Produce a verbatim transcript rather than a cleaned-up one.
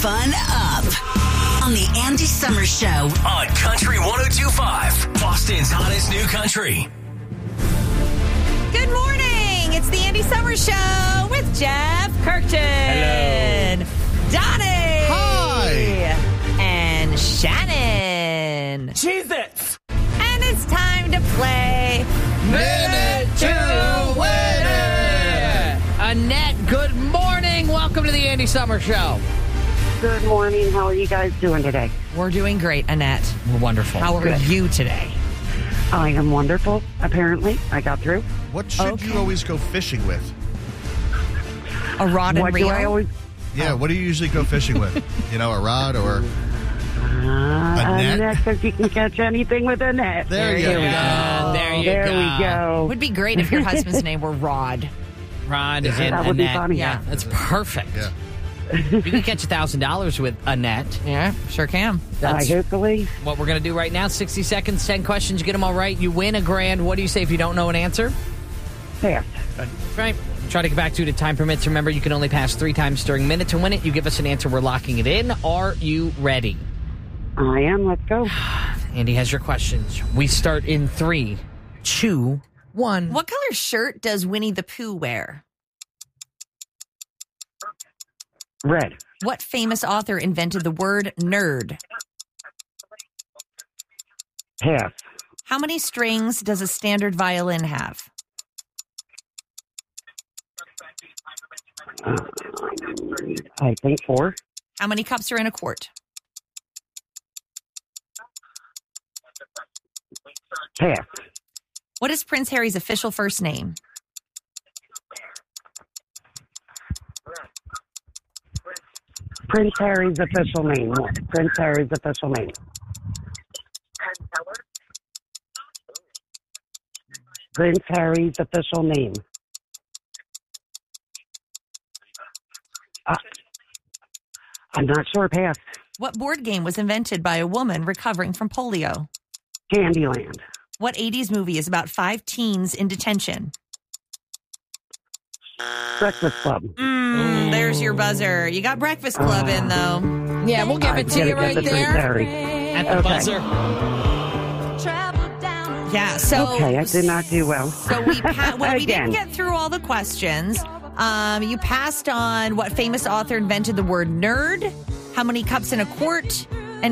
fun up on the Andy Summers Show on Country one oh two point five, Boston's hottest new country. Good morning. It's the Andy Summers Show with Jeff Kirkton. Hello. Donnie. Hi. And Shannon. Jesus. And it's time to play Minute to Win It. Annette, good morning. Welcome to the Andy Summers Show. Good morning. How are you guys doing today? We're doing great, Annette. We're wonderful. How are Good. you today? I am wonderful, apparently. I got through. What should Okay. you always go fishing with? A rod and What reel? do I always... Yeah, what do you usually go fishing with? You know, a rod or Uh, A net? A net, because you can catch anything with a net. There you There go. we go. There you There go. we go. Would be great if your husband's name were Rod. Rod Is and it? That would be Annette. funny. Yeah, that's perfect. Yeah. You can catch a thousand dollars with Annette. Yeah, sure can. That's I hopefully. what we're going to do right now. sixty seconds, ten questions. You get them all right, you win a grand. What do you say if you don't know an answer? Pass. That's right. Try to get back to it if time permits. Remember, you can only pass three times during minute to win it. You give us an answer, we're locking it in. Are you ready? I am. Let's go. Andy has your questions. We start in three, two, one. What color shirt does Winnie the Pooh wear? Red. What famous author invented the word nerd? Pass. How many strings does a standard violin have? Uh, I think four. How many cups are in a quart? Pass. What is Prince Harry's official first name? Prince Harry's official name. What? Prince Harry's official name. Prince Harry's official name. Uh, I'm not sure. Pass. What board game was invented by a woman recovering from polio? Candyland. What eighties movie is about five teens in detention? Breakfast Club. Mm, there's your buzzer. You got Breakfast Club in, though. Yeah, we'll give I'm it to gonna you get right the Prince there Harry. at the Okay. buzzer. Yeah, so... Okay, I did not do well. So we pa- well, we didn't Again. get through all the questions. Um, you passed on what famous author invented the word nerd, how many cups in a quart,